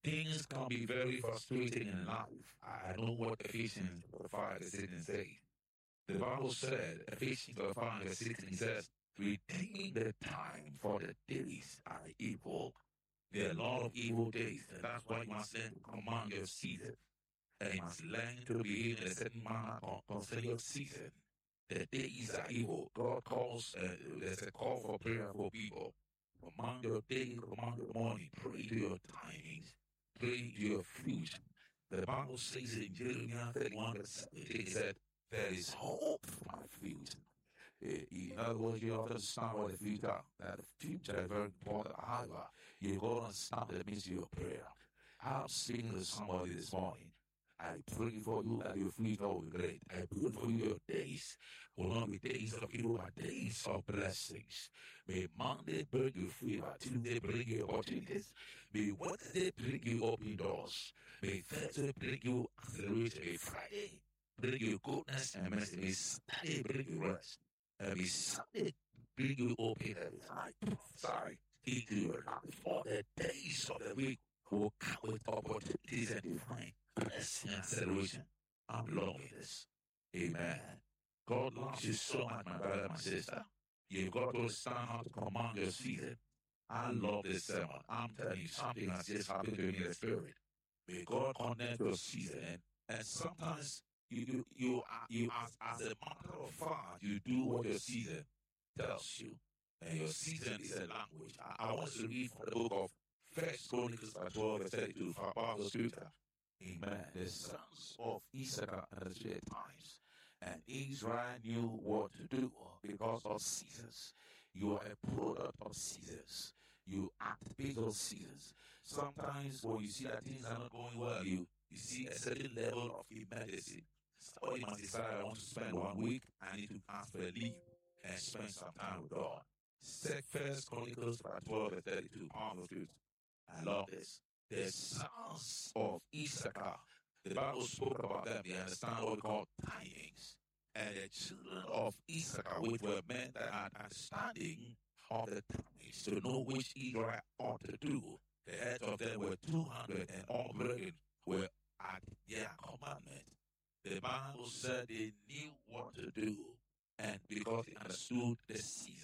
Things can be very frustrating in life. I know what Ephesians 5 verse 16 says. The Bible said, Ephesians 5 verse 16 says, redeeming the time for the days are evil. There are a lot of evil days, and that's why you must learn to command your season. And you must learn to behave in a certain manner concerning your season. The days are evil. God calls, there's a call for prayer for people. Command your day, command your morning, pray to your timings, pray to your future. The Bible says in Jeremiah 31 verse 17, it said, there is hope for my future. In other words, you have to understand what the future, that the future is very important. However, you got to understand the midst of your prayer. I'm speaking to somebody this morning. I pray for you that your future will be great. I pray for you your days will not be days of evil, but days of blessings. May Monday bring you free, but Tuesday bring you opportunities. May Wednesday bring you open doors. May Thursday bring you acceleration. May Friday bring you goodness and mercy. May Saturday bring you rest. And may Sunday bring you open heavens. I prophesy into your life for the days of the week will come with opportunities and divine blessing and acceleration. I'm loving this. Amen. God loves you so much, my brother, my sister. You've got to understand how to command your season. I love this sermon. I'm telling you, something has just happened to me in the spirit. May God connect your season, and sometimes you as a matter of fact, you do what your season tells you, and your season is a language. I want to read from the book of First Chronicles 12 verse 32 for Bible scripture. Amen. The sons of Issachar understood times, and Israel knew what to do because of seasons. You are a product of seasons. You act based on seasons. Sometimes when you see that things are not going well, you see a certain level of emergency. Somebody must decide, I want to spend 1 week, I need to ask for a leave and spend some time with God. First Chronicles 12 verse 32, powerful truth. I love this. The sons of Issachar, the Bible spoke about them. They understand what we call timings. And the children of Issachar, which were men that had understanding of the timings to know which Israel ought to do. The heads of them were 200, and all brethren were at their commandment. The Bible said they knew what to do, and because they understood the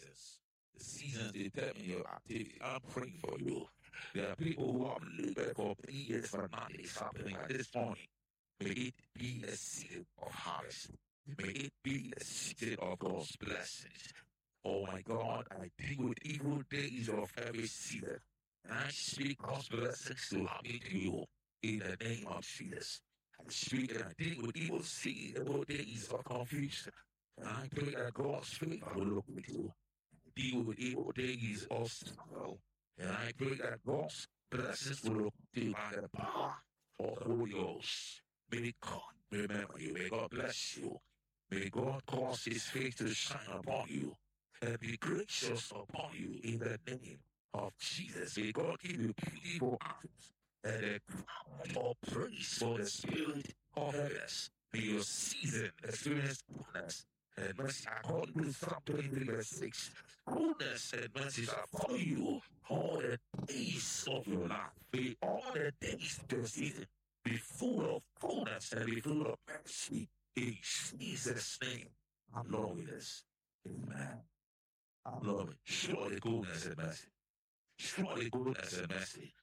seasons determine your activity. I'm praying for you. There are people who have labored for 3 years for nothing is happening at this point. May it be a season of harvest. May it be a season of God's blessings. Oh my God, I deal with evil days of every season. And I speak God's blessings to happen to you in the name of Jesus. I speak and I deal with evil days of confusion. And I pray that God's favor will look with you. Deal with evil days of struggle. And I pray that God's blessings will look to you by the power of the Holy Ghost. May God remember you. May God bless you. May God cause His face to shine upon you and be gracious upon you in the name of Jesus. May God give you beautiful eyes and a crown of praise for the spirit of heavens. May your season experience goodness and mercy according to Psalm 23 verse 6. Goodness and mercy shall follow you all the days of your life. May all the days of your season be full of goodness and be full of mercy. In Jesus' name, I'm Lord with this. Amen. I'm Lord. Surely goodness and mercy. Surely goodness and mercy.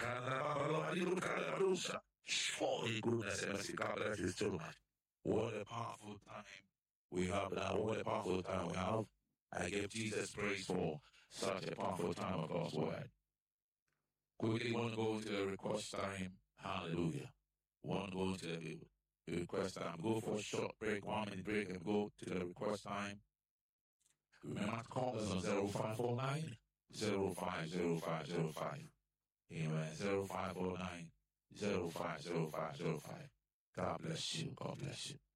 Surely goodness and mercy. God bless you so much. What a powerful time we have now. What a powerful time we have. I give Jesus praise for such a powerful time of God's word. Quickly want to go into the request time. Hallelujah. Want to go into the request time. Go for a short break, 1 minute break, and go to the request time. Remember to call us on 0549 050505. Amen. 0549 050505. God bless you. God bless you.